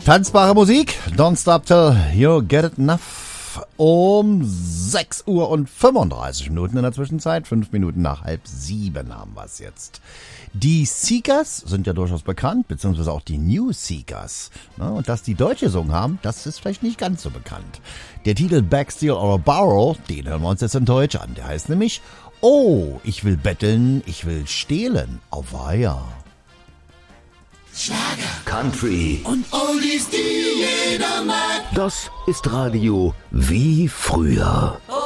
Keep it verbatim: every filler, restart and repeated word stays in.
Tanzbare Musik, don't stop till you get it enough. Um sechs Uhr und fünfunddreißig Minuten in der Zwischenzeit, fünf Minuten nach halb sieben haben wir es jetzt. Die Seekers sind ja durchaus bekannt, beziehungsweise auch die New Seekers. Und dass die Deutsche gesungen haben, das ist vielleicht nicht ganz so bekannt. Der Titel Back, Steal or Borrow, den hören wir uns jetzt in Deutsch an. Der heißt nämlich Oh, ich will betteln, ich will stehlen, auweia. Schlager, Country und Oldies, die jeder mag. Das ist Radio wie früher.